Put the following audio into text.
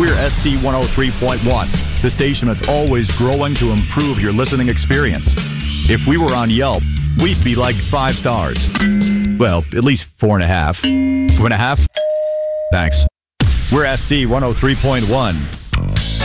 We're SC 103.1, the station that's always growing to improve your listening experience. If we were on Yelp, we'd be like 5 stars. Well, at least 4.5. 2.5? Thanks. We're SC 103.1.